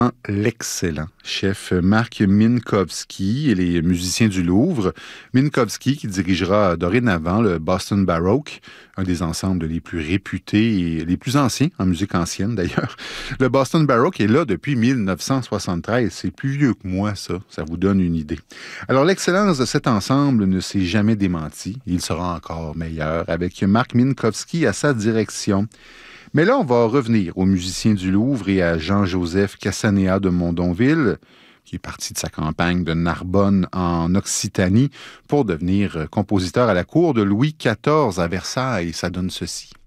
L'excellent chef Marc Minkowski et les musiciens du Louvre. Minkowski qui dirigera dorénavant le Boston Baroque, un des ensembles les plus réputés et les plus anciens en musique ancienne d'ailleurs. Le Boston Baroque est là depuis 1973. C'est plus vieux que moi, ça. Ça vous donne une idée. Alors, l'excellence de cet ensemble ne s'est jamais démentie. Il sera encore meilleur avec Marc Minkowski à sa direction. Mais là, on va revenir aux musiciens du Louvre et à Jean-Joseph Cassanéa de Mondonville, qui est parti de sa campagne de Narbonne en Occitanie pour devenir compositeur à la cour de Louis XIV à Versailles. Ça donne ceci.